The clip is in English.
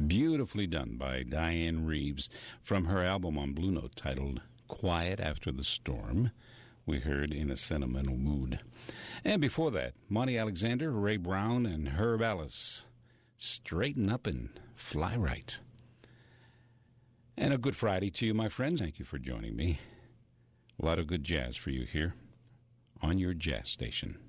Beautifully done by Diane Reeves from her album on Blue Note titled Quiet After the Storm. We heard In a Sentimental Mood. And before that, Monty Alexander, Ray Brown, and Herb Ellis. Straighten Up and Fly Right. And a good Friday to you, my friends. Thank you for joining me. A lot of good jazz for you here on your jazz station.